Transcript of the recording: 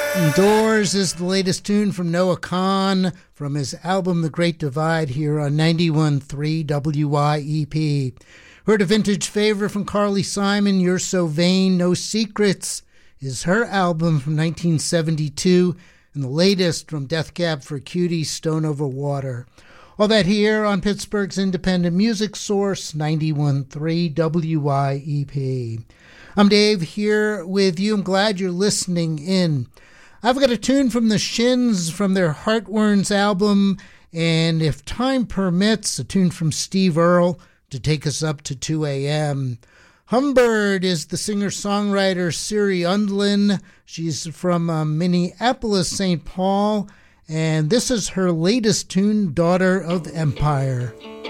Doors is the latest tune from Noah Kahan from his album The Great Divide here on 91.3 WYEP. Heard a vintage favorite from Carly Simon, You're So Vain, No Secrets is her album from 1972, and the latest from Death Cab for Cutie, Stone Over Water. All that here on Pittsburgh's independent music source, 91.3 WYEP. I'm Dave here with you. I'm glad you're listening in. I've got a tune from the Shins from their Heartworms album, and if time permits, a tune from Steve Earle to take us up to 2 a.m. Humbird is the singer-songwriter Siri Undlin. She's from Minneapolis, St. Paul, and this is her latest tune, Daughter of Empire.